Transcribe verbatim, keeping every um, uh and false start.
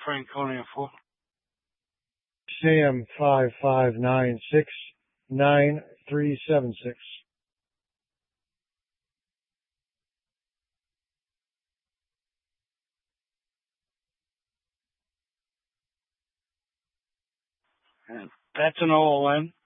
Franconia for? Sam five five nine six nine three seven six. And that's an O L N.